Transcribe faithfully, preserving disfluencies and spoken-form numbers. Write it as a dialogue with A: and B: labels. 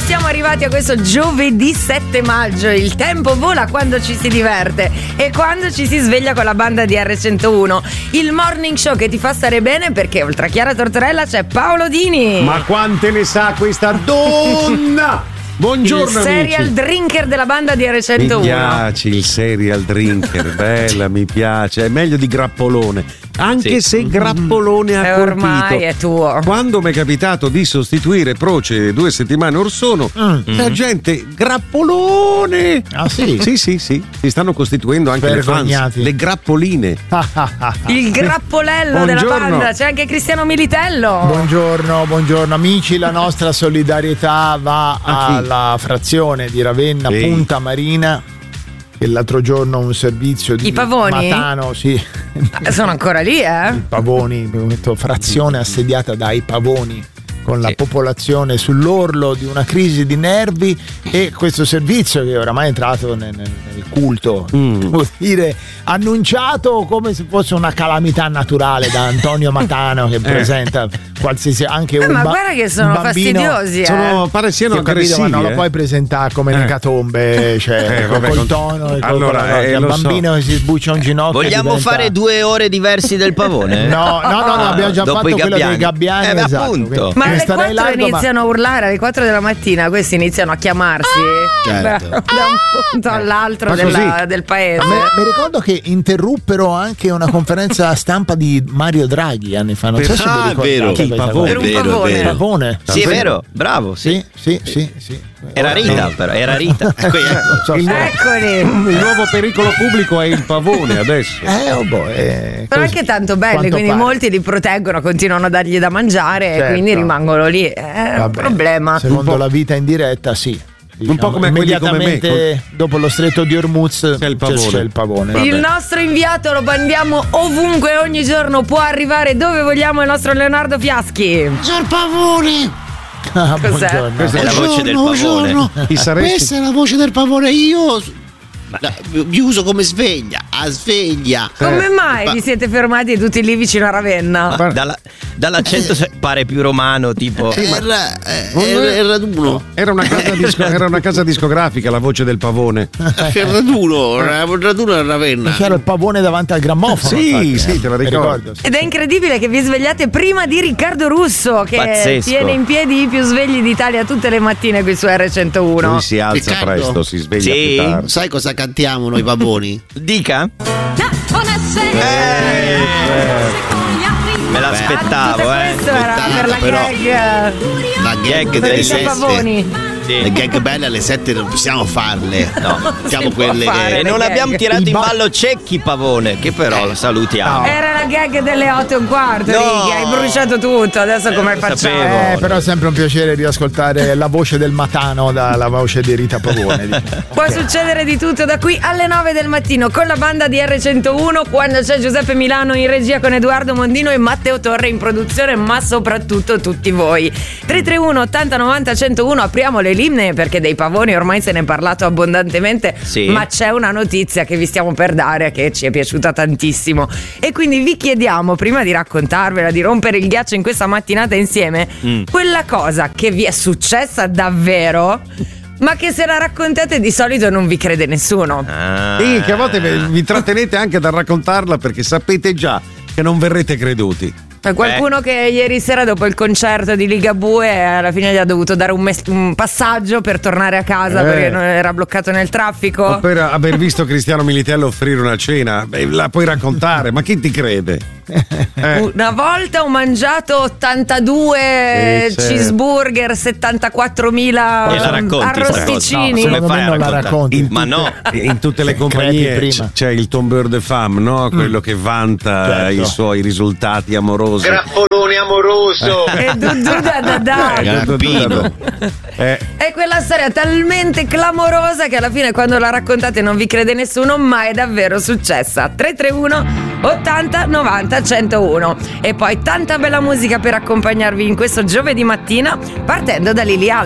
A: siamo arrivati a questo giovedì sette maggio. Il tempo vola quando ci si diverte e quando ci si sveglia con la banda di erre centouno. Il morning show che ti fa stare bene, perché oltre a Chiara Tortorella c'è Paolo Dini.
B: Ma quante ne sa questa donna? Buongiorno,
A: il serial
B: amici.
A: Drinker della banda di erre centouno.
B: Mi piace il serial drinker, bella, mi piace. È meglio di Grappolone. Anche sì. se Grappolone ha
A: e
B: colpito.
A: Ormai è tuo.
B: Quando mi è capitato di sostituire Proce due settimane or sono, mm. la gente Grappolone.
C: Ah sì?
B: Sì, sì, sì. Si stanno costituendo anche le fans, le Grappoline.
A: Il grappolello della banda. C'è anche Cristiano Militello.
C: Buongiorno, buongiorno amici. La nostra solidarietà va alla frazione di Ravenna, sì. Punta Marina. Che l'altro giorno un servizio di
A: I pavoni?
C: Matano, sì.
A: Sono ancora lì, eh?
C: I pavoni, frazione assediata dai pavoni, con la
D: sì.
C: popolazione sull'orlo di una crisi di nervi, e questo servizio che oramai è entrato nel, nel culto, mm. vuol dire annunciato come se fosse una calamità naturale da Antonio Matano che eh. presenta qualsiasi anche
A: eh,
C: un
A: ma
C: ba-
A: guarda che sono
C: bambino,
A: fastidiosi, eh.
B: sono, pare siano aggressivi,
C: capito, ma non
B: eh.
C: lo puoi presentare come
B: eh.
C: un'ecatombe, cioè
B: eh, vabbè,
C: col
B: con...
C: tono e
B: allora,
C: col
B: eh,
C: il bambino
B: so.
C: che si sbuccia un ginocchio.
D: Vogliamo
C: diventa...
D: fare due ore diversi del pavone?
C: No, no, no, no, abbiamo già
D: Dopo
C: fatto quello dei gabbiani,
D: eh,
C: esatto.
D: appunto.
A: Ma alle quattro
C: largo,
A: iniziano
C: ma...
A: a urlare, alle quattro della mattina questi iniziano a chiamarsi
C: ah,
D: certo.
A: da un punto all'altro della, del paese.
C: Me, mi ricordo che interruppero anche una conferenza stampa di Mario Draghi anni fa. Non
B: per...
C: so se
D: ah,
C: vi ricordate.
D: vero.
C: Che
B: pavone.
A: Per un
D: vero,
A: pavone.
D: vero.
C: Pavone.
D: Sì, è vero, bravo. Sì,
C: sì, sì, sì, sì.
D: Era Rita, però, era Rita.
C: So,
B: il,
A: Eccoli.
B: il nuovo pericolo pubblico è il pavone adesso.
C: Eh, oh boh, eh,
A: Però
C: così.
A: anche tanto belli,
C: Quanto
A: quindi
C: pare.
A: molti li proteggono, continuano a dargli da mangiare,
C: Certo.
A: e quindi rimangono lì. È un problema.
C: Secondo la vita in diretta, sì. Diciamo,
B: un po' come quelli come me,
C: immediatamente dopo lo stretto di Hormuz
B: c'è il pavone.
C: C'è il, pavone.
A: Il nostro inviato lo mandiamo ovunque, ogni giorno può arrivare dove vogliamo, il nostro Leonardo Fiaschi.
E: C'è il pavone.
C: Ah,
A: Cos'è?
C: buongiorno.
D: Questa è la voce del pavone.
B: Chi saresti?
E: Questa è la voce del pavone. Io la, vi uso come sveglia, a sveglia.
A: Come mai
E: Ma-
A: vi siete fermati tutti lì vicino a Ravenna?
D: Ma dalla, dall'accento se- pare più romano, tipo.
E: Era, eh, era, era raduno.
B: Era una, casa disco- era una casa discografica, la voce del pavone.
E: C'era raduno, era un raduno a Ravenna.
C: C'era il pavone davanti al grammofono.
B: Sì,
C: infatti,
B: sì,
C: eh.
B: te la
C: Mi
B: ricordo.
C: sì.
A: Ed è incredibile che vi svegliate prima di Riccardo Russo, che
D: Pazzesco.
A: tiene in piedi i più svegli d'Italia tutte le mattine qui su erre centouno.
B: Lui si alza
E: Riccardo?
B: presto, si sveglia
D: Sì.
B: più tardi.
E: Sai cosa cantiamo noi pavoni?
D: Dica?
F: Eh,
D: Me l'aspettavo,
A: Tutto
D: eh.
A: questo era per la
E: però-
A: gag.
E: La gag
D: Per
E: delle
A: i
E: sette.
A: pavoni.
D: Sì.
E: Le gag belle alle sette non possiamo farle. No, facciamo
A: si può
E: quelle
A: fare.
D: E
E: che.
D: non
A: le
D: abbiamo
A: gag.
D: tirato
C: Il
D: in
C: ba-
D: ballo Cecchi Pavone, che però lo salutiamo.
A: Era la gag delle otto e un quarto,
D: No.
A: Righi, hai bruciato tutto, adesso come
D: lo
A: facciamo?
D: sapevo.
C: Eh, però è sempre un piacere riascoltare la voce del Matano dalla voce di Rita Pavone. diciamo.
A: Può succedere di tutto da qui alle nove del mattino con la banda di erre centouno, quando c'è Giuseppe Milano in regia con Edoardo Mondino e Matteo Torre in produzione, ma soprattutto tutti voi. tre tre uno ottanta novanta centouno, apriamo le linee perché dei pavoni ormai se ne è parlato abbondantemente,
D: Sì.
A: ma c'è una notizia che vi stiamo per dare che ci è piaciuta tantissimo e quindi vi chiediamo, prima di raccontarvela, di rompere il ghiaccio in questa mattinata insieme,
D: Mm.
A: quella cosa che vi è successa davvero, ma che se la raccontate di solito non vi crede nessuno.
D: Ah.
B: Sì, che a volte vi vi trattenete anche da raccontarla perché sapete già che non verrete creduti.
A: C'è qualcuno che ieri sera dopo il concerto di Ligabue alla fine gli ha dovuto dare un, mes- un passaggio per tornare a casa
B: Eh.
A: perché non era bloccato nel traffico.
B: O per aver visto Cristiano Militello offrire una cena, beh, la puoi raccontare, ma chi ti crede? Eh.
A: Una volta ho mangiato ottantadue
B: Sì, c'è.
A: cheeseburger, settantaquattromila
D: E la racconti sta cosa?
A: arrosticini.
D: No, come
C: Secondo
D: fai
C: me
D: a
C: non la
D: raccontare?
C: racconti.
D: Ma no.
B: In tutte le
C: Crepi
B: compagnie
C: prima.
B: c- c'è il tombeur de femme, no? Quello che vanta
C: Certo.
B: i suoi risultati amorosi.
G: Grappolone amoroso.
A: E du du da da da.
D: Grappino.
B: Eh,
A: È quella storia talmente clamorosa che alla fine quando la raccontate non vi crede nessuno, ma è davvero successa. tre tre uno ottanta novanta centouno. E poi tanta bella musica per accompagnarvi in questo giovedì mattina, partendo da Liliana.